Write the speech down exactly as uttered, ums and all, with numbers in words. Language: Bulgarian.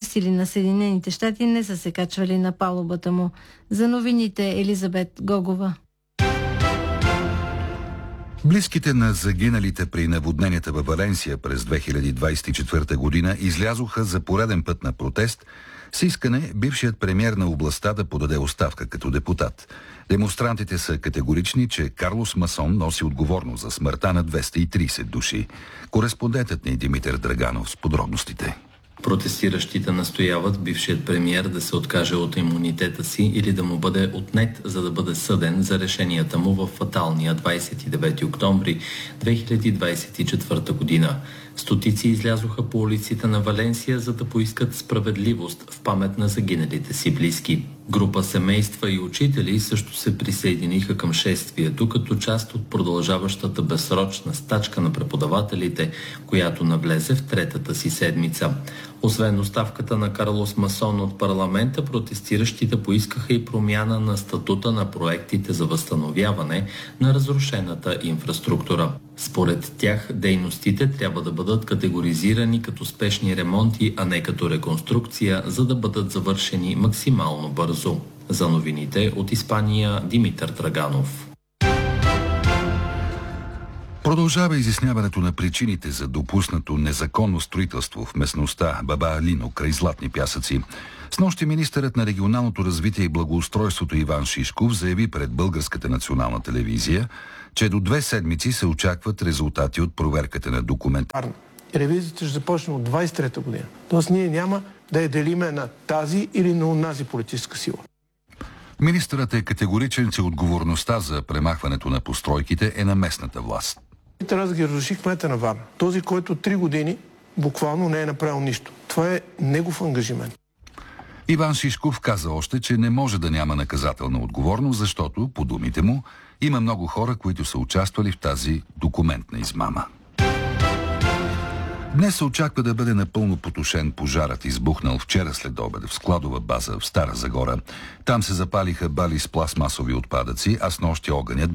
сили на Съединените щати не са се качвали на палубата му. За новините Елизабет Гогова. Близките на загиналите при наводненията във Валенсия през две хиляди двадесет и четвърта година излязоха за пореден път на протест с искане бившият премиер на областта да подаде оставка като депутат. Демонстрантите са категорични, че Карлос Масон носи отговорност за смъртта на двеста и тридесет души. Кореспондентът ни Димитър Драганов с подробностите. Протестиращите настояват бившият премиер да се откаже от имунитета си или да му бъде отнет, за да бъде съден за решенията му в фаталния двадесет и девети октомври две хиляди двадесет и четвърта година. Стотици излязоха по улиците на Валенсия, за да поискат справедливост в памет на загиналите си близки. Група семейства и учители също се присъединиха към шествието, като част от продължаващата безсрочна стачка на преподавателите, която навлезе в третата си седмица. Освен оставката на Карлос Масон от парламента, протестиращите поискаха и промяна на статута на проектите за възстановяване на разрушената инфраструктура. Според тях, дейностите трябва да бъдат категоризирани като спешни ремонти, а не като реконструкция, за да бъдат завършени максимално бързо. За новините от Испания Димитър Драганов. Продължава изясняването на причините за допуснато незаконно строителство в местността Баба Алино край Златни пясъци. Снощи министърът на регионалното развитие и благоустройството Иван Шишков заяви пред Българската национална телевизия, че до две седмици се очакват резултати от проверката на документа. Ревизията ще започне от двадесет и трета година. Тоест ние няма да я делиме на тази или на онази политическа сила. Министърът е категоричен, че отговорността за премахването на постройките е на местната власт. Трябва да ги разруши кмета на Варна. Този, който три години буквално не е направил нищо. Това е негов ангажимент. Иван Шишков каза още, че не може да няма наказателна отговорност, защото, по думите му, има много хора, които са участвали в тази документна измама. Днес се очаква да бъде напълно потушен пожарът, избухнал вчера след обед в складова база в Стара Загора. Там се запалиха бали с пластмасови отпадъци, а снощи огънят